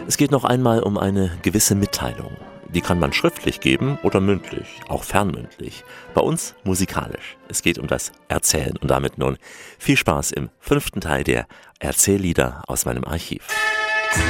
Es geht noch einmal um eine gewisse Mitteilung. Die kann man schriftlich geben oder mündlich, auch fernmündlich. Bei uns musikalisch. Es geht um das Erzählen und damit nun viel Spaß im 5. Teil der Erzähllieder aus meinem Archiv.